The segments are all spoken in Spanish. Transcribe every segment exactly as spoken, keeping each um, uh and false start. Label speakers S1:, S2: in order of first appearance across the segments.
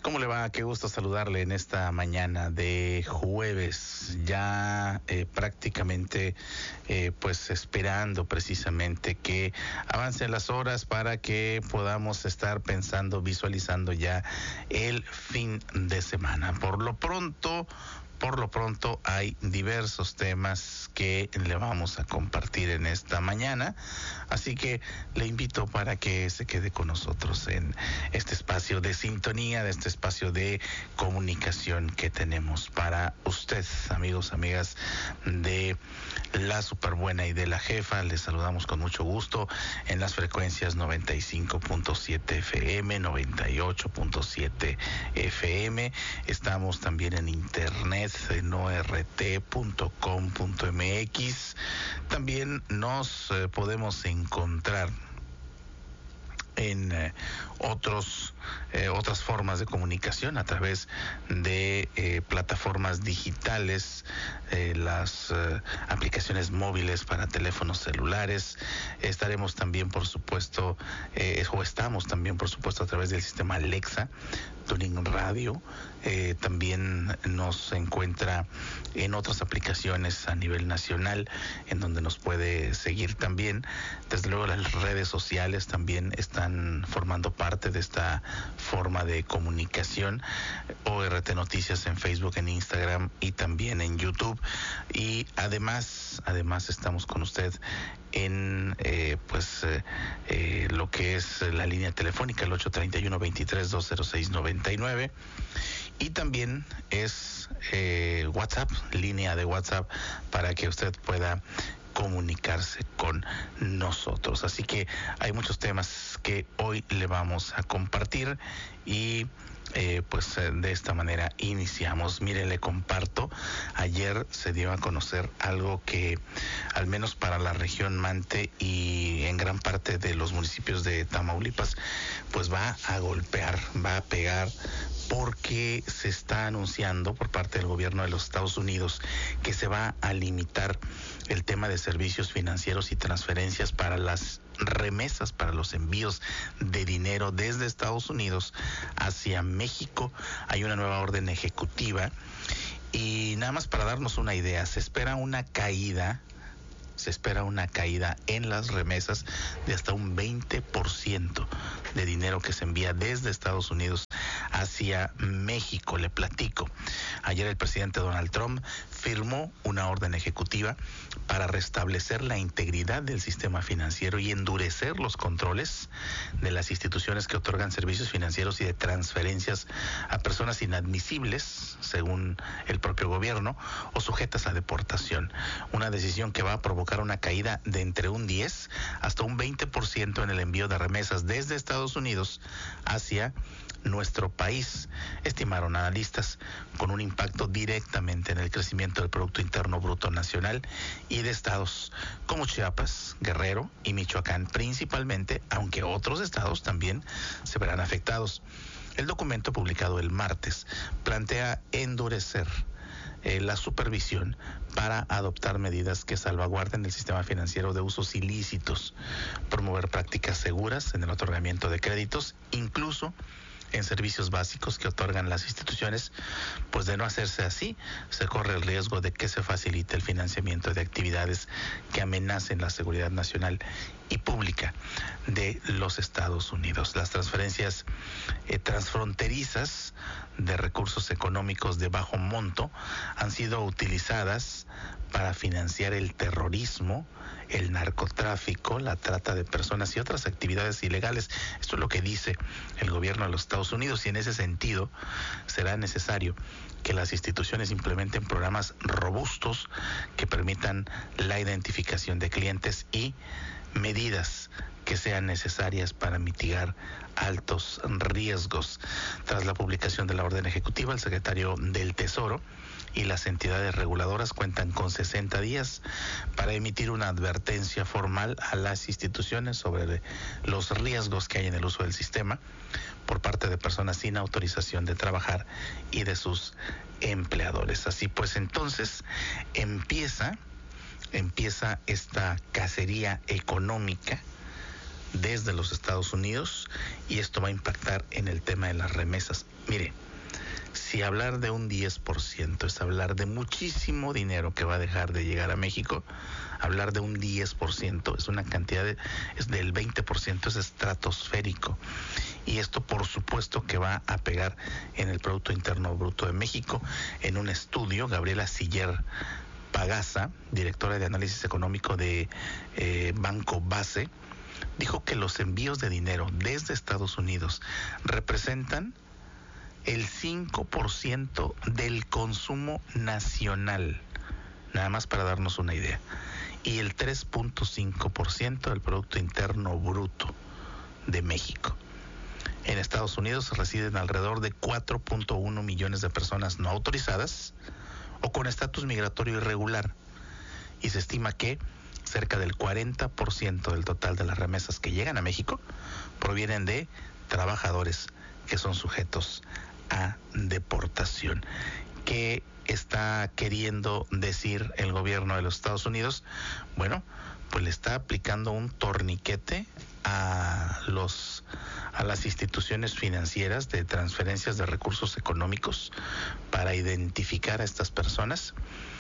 S1: ¿Cómo le va? Qué gusto saludarle en esta mañana de jueves, ya eh, prácticamente eh, pues esperando precisamente que avancen las horas para que podamos estar pensando, visualizando ya el fin de semana. Por lo pronto, Por lo pronto hay diversos temas que le vamos a compartir en esta mañana, así que le invito para que se quede con nosotros en este espacio de sintonía, de este espacio de comunicación que tenemos para usted, amigos, amigas de La Superbuena y de La Jefa. Les saludamos con mucho gusto en las frecuencias noventa y cinco punto siete F M, noventa y ocho punto siete F M. Estamos también en internet en o r t punto com punto m x. También nos eh, podemos encontrar en eh, otros eh, otras formas de comunicación a través de eh, plataformas digitales, eh, las eh, aplicaciones móviles para teléfonos celulares. Estaremos también, por supuesto, eh, o estamos también, por supuesto, a través del sistema Alexa, Tuning Radio. Eh, también nos encuentra en otras aplicaciones a nivel nacional, en donde nos puede seguir también. Desde luego, las redes sociales también están formando parte de esta forma de comunicación. O R T Noticias en Facebook, en Instagram y también en YouTube. Y además, además estamos con usted en eh, pues eh, eh, lo que es la línea telefónica, el ocho treinta y uno, veintitrés, dos cero seis, noventa y nueve. Y también es eh, WhatsApp, línea de WhatsApp, para que usted pueda comunicarse con nosotros. Así que hay muchos temas que hoy le vamos a compartir y Eh, pues eh, de esta manera iniciamos. Mire, le comparto, ayer se dio a conocer algo que al menos para la región Mante y en gran parte de los municipios de Tamaulipas pues va a golpear, va a pegar, porque se está anunciando por parte del gobierno de los Estados Unidos que se va a limitar el tema de servicios financieros y transferencias para las remesas, para los envíos de dinero desde Estados Unidos hacia México. Hay una nueva orden ejecutiva y nada más para darnos una idea, se espera una caída se espera una caída en las remesas de hasta un veinte por ciento de dinero que se envía desde Estados Unidos hacia México. Le platico. Ayer el presidente Donald Trump firmó una orden ejecutiva para restablecer la integridad del sistema financiero y endurecer los controles de las instituciones que otorgan servicios financieros y de transferencias a personas inadmisibles, según el propio gobierno, o sujetas a deportación. Una decisión que va a provocar una caída de entre un diez hasta un veinte por ciento en el envío de remesas desde Estados Unidos hacia nuestro país, estimaron analistas, con un impacto directamente en el crecimiento del Producto Interno Bruto Nacional y de estados como Chiapas, Guerrero y Michoacán principalmente, aunque otros estados también se verán afectados. El documento publicado el martes plantea endurecer Eh, la supervisión para adoptar medidas que salvaguarden el sistema financiero de usos ilícitos, promover prácticas seguras en el otorgamiento de créditos, incluso en servicios básicos que otorgan las instituciones. Pues de no hacerse así, se corre el riesgo de que se facilite el financiamiento de actividades que amenacen la seguridad nacional y pública de los Estados Unidos. Las transferencias eh, transfronterizas de recursos económicos de bajo monto han sido utilizadas para financiar el terrorismo, el narcotráfico, la trata de personas y otras actividades ilegales. Esto es lo que dice el gobierno de los Estados Unidos, y en ese sentido será necesario que las instituciones implementen programas robustos que permitan la identificación de clientes y medidas que sean necesarias para mitigar altos riesgos. Tras la publicación de la orden ejecutiva, el secretario del Tesoro y las entidades reguladoras cuentan con sesenta días para emitir una advertencia formal a las instituciones sobre los riesgos que hay en el uso del sistema por parte de personas sin autorización de trabajar y de sus empleadores. Así pues, entonces empieza empieza esta cacería económica desde los Estados Unidos, y esto va a impactar en el tema de las remesas. Mire, si hablar de un diez por ciento es hablar de muchísimo dinero que va a dejar de llegar a México, hablar de un diez por ciento es una cantidad de, es del veinte por ciento, es estratosférico. Y esto por supuesto que va a pegar en el Producto Interno Bruto de México. En un estudio, Gabriela Siller Pagasa, directora de análisis económico de eh, Banco Base, dijo que los envíos de dinero desde Estados Unidos representan el cinco por ciento del consumo nacional, nada más para darnos una idea, y el tres punto cinco por ciento del Producto Interno Bruto de México. En Estados Unidos residen alrededor de cuatro punto uno millones de personas no autorizadas o con estatus migratorio irregular, y se estima que cerca del cuarenta por ciento del total de las remesas que llegan a México provienen de trabajadores que son sujetos a deportación. ¿Qué está queriendo decir el gobierno de los Estados Unidos? Bueno, pues le está aplicando un torniquete a los a las instituciones financieras de transferencias de recursos económicos para identificar a estas personas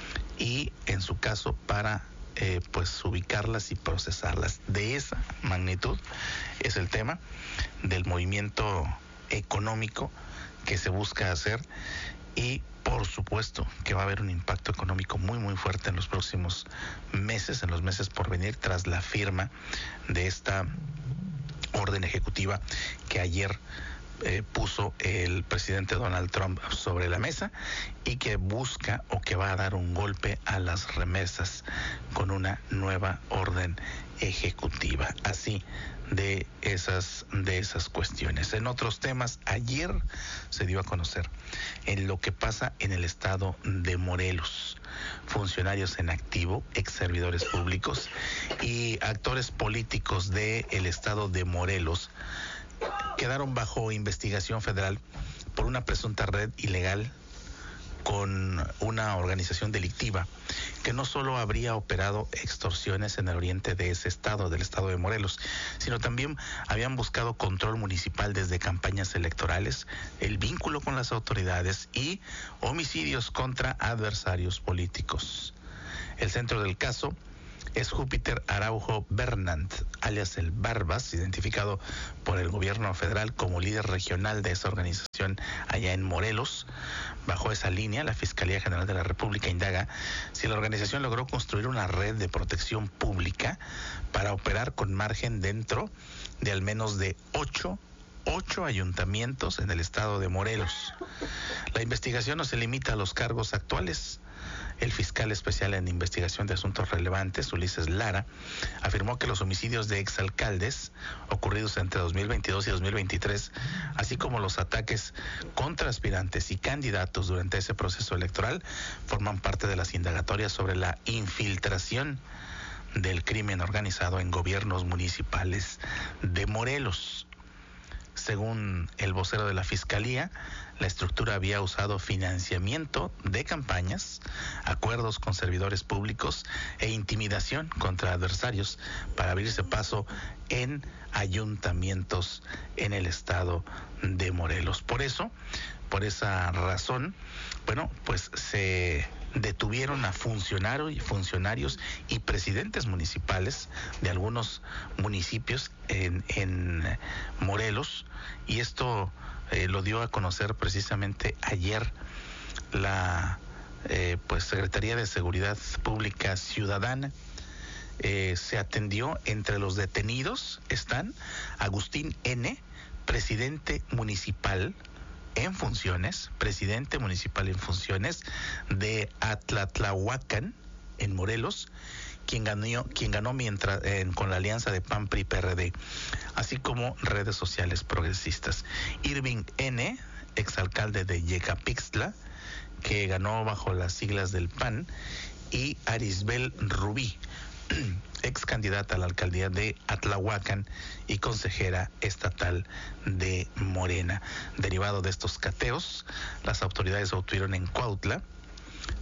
S1: y, en su caso, para eh, pues ubicarlas y procesarlas. De esa magnitud es el tema del movimiento económico que se busca hacer, y por supuesto que va a haber un impacto económico muy muy fuerte en los próximos meses, en los meses por venir, tras la firma de esta orden ejecutiva que ayer eh, puso el presidente Donald Trump sobre la mesa y que busca o que va a dar un golpe a las remesas con una nueva orden ejecutiva. Así de esas de esas cuestiones. En otros temas, ayer se dio a conocer en lo que pasa en el estado de Morelos. Funcionarios en activo, ex servidores públicos y actores políticos del estado de Morelos quedaron bajo investigación federal por una presunta red ilegal con una organización delictiva que no solo habría operado extorsiones en el oriente de ese estado, del estado de Morelos, sino también habían buscado control municipal desde campañas electorales, el vínculo con las autoridades y homicidios contra adversarios políticos. El centro del caso es Júpiter Araujo Bernant, alias el Barbas, identificado por el gobierno federal como líder regional de esa organización allá en Morelos. Bajo esa línea, la Fiscalía General de la República indaga si la organización logró construir una red de protección pública para operar con margen dentro de al menos de ocho ocho ayuntamientos en el estado de Morelos. La investigación no se limita a los cargos actuales. El fiscal especial en investigación de asuntos relevantes, Ulises Lara, afirmó que los homicidios de exalcaldes ocurridos entre dos mil veintidós y dos mil veintitrés, así como los ataques contra aspirantes y candidatos durante ese proceso electoral, forman parte de las indagatorias sobre la infiltración del crimen organizado en gobiernos municipales de Morelos. Según el vocero de la Fiscalía, la estructura había usado financiamiento de campañas, acuerdos con servidores públicos e intimidación contra adversarios para abrirse paso en ayuntamientos en el estado de Morelos. Por eso, por esa razón, bueno, pues se detuvieron a funcionarios y funcionarios y presidentes municipales de algunos municipios en, en Morelos, y esto eh, lo dio a conocer precisamente ayer la eh, pues Secretaría de Seguridad Pública Ciudadana. Eh, se atendió, entre los detenidos están Agustín N., presidente municipal en funciones, presidente municipal en funciones de Atlatlahuacán, en Morelos, quien ganó, quien ganó mientras eh, con la alianza de P A N, P R I, P R D, así como redes sociales progresistas. Irving N., exalcalde de Yecapixtla, que ganó bajo las siglas del P A N, y Arisbel Rubí, ex candidata a la alcaldía de Atlahuacán y consejera estatal de Morena. Derivado de estos cateos, las autoridades obtuvieron en Cuautla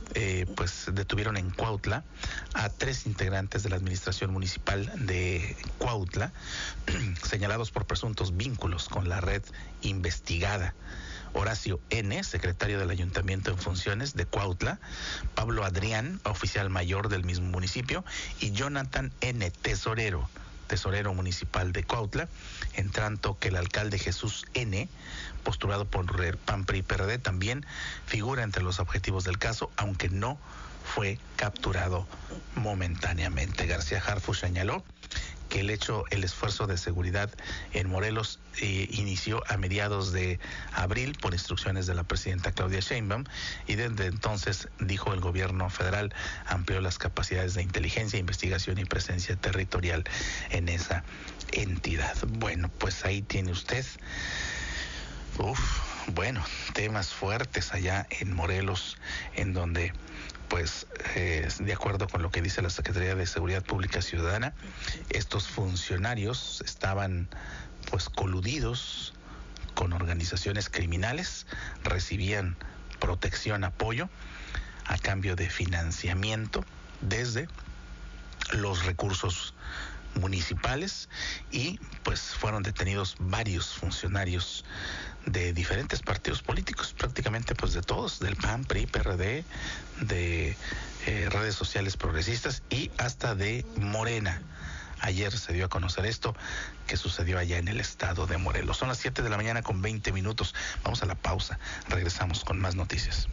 S1: eh, pues detuvieron en Cuautla a tres integrantes de la administración municipal de Cuautla, señalados por presuntos vínculos con la red investigada. Horacio N., secretario del Ayuntamiento en funciones de Cuautla, Pablo Adrián, oficial mayor del mismo municipio, y Jonathan N., tesorero, tesorero municipal de Cuautla, en tanto que el alcalde Jesús N., postulado por el P A N, P R I, P R D, también figura entre los objetivos del caso, aunque no fue capturado momentáneamente. García Harfuch señaló que el hecho, el esfuerzo de seguridad en Morelos eh, inició a mediados de abril por instrucciones de la presidenta Claudia Sheinbaum, y desde entonces, dijo, el gobierno federal amplió las capacidades de inteligencia, investigación y presencia territorial en esa entidad. Bueno, pues ahí tiene usted, uf, bueno, temas fuertes allá en Morelos, en donde pues eh, de acuerdo con lo que dice la Secretaría de Seguridad Pública Ciudadana, estos funcionarios estaban pues coludidos con organizaciones criminales, recibían protección, apoyo a cambio de financiamiento desde los recursos municipales, y pues fueron detenidos varios funcionarios de diferentes partidos políticos, prácticamente pues de todos, del P A N, P R I, P R D, de eh, redes sociales progresistas y hasta de Morena. Ayer se dio a conocer esto que sucedió allá en el estado de Morelos. Son las siete de la mañana con veinte minutos. Vamos a la pausa. Regresamos con más noticias.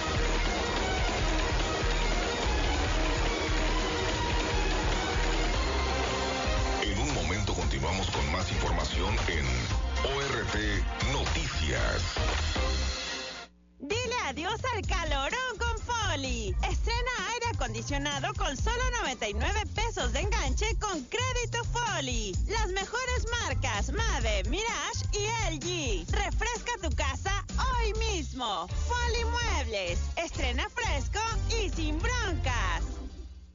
S2: En un momento continuamos con más información en O R T Noticias.
S3: Dile adiós al calorón con Foli. Estrena aire acondicionado con solo noventa y nueve pesos de enganche con crédito Foli. Las mejores marcas Mave, Mirage y L G.